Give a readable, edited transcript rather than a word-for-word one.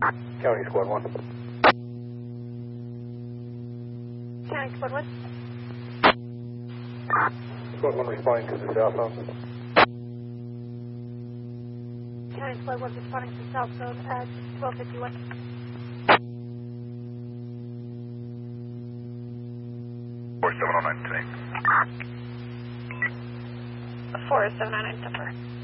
County Squad 1. County Squad 1. Squad 1 responding to the south zone. County Squad 1 responding to south zone at 1251. 4709 today. 4709 September.